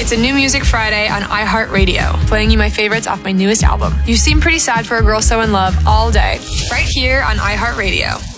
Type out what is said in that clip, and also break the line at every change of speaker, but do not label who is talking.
It's a New Music Friday on iHeartRadio, playing you my favorites off my newest album. You seem pretty sad for a girl so in love all day, right here on iHeartRadio.